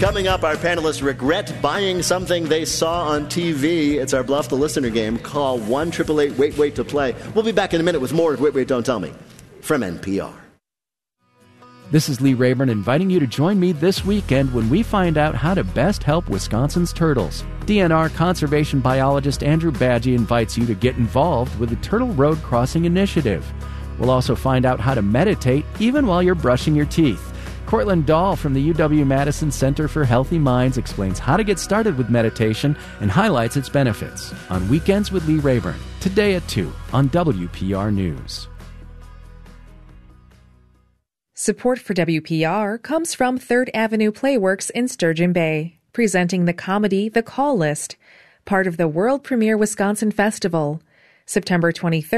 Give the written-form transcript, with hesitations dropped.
Coming up, our panelists regret buying something they saw on TV. It's our Bluff the Listener game. Call 1-888-WAIT-WAIT to play. We'll be back in a minute with more of Wait, Wait, Don't Tell Me from NPR. This is Lee Rayburn inviting you to join me this weekend when we find out how to best help Wisconsin's turtles. DNR conservation biologist Andrew Badgie invites you to get involved with the Turtle Road Crossing Initiative. We'll also find out how to meditate even while you're brushing your teeth. Cortland Dahl from the UW-Madison Center for Healthy Minds explains how to get started with meditation and highlights its benefits on Weekends with Lee Rayburn, today at 2 on WPR News. Support for WPR comes from Third Avenue Playworks in Sturgeon Bay, presenting the comedy The Call List, part of the world premiere Wisconsin Festival, September 23rd.